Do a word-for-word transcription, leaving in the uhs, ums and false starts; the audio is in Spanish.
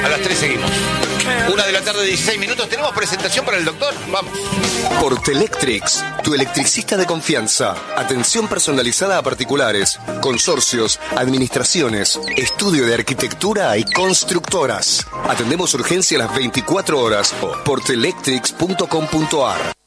A las tres seguimos. Una de la tarde, dieciséis minutos. ¿Tenemos presentación para el doctor? Vamos. Portelectrics, tu electricista de confianza. Atención personalizada a particulares, consorcios, administraciones, estudio de arquitectura y constructoras. Atendemos urgencia a las veinticuatro horas. Portelectrics punto com punto ar.